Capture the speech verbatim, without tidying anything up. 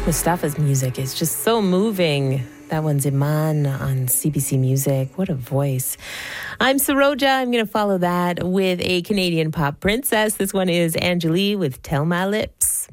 Mustafa's music is just so moving. That one's Iman on C B C Music. What a voice. I'm Saroja. I'm going to follow that with a Canadian pop princess. This one is Angelique with Tell My Lips.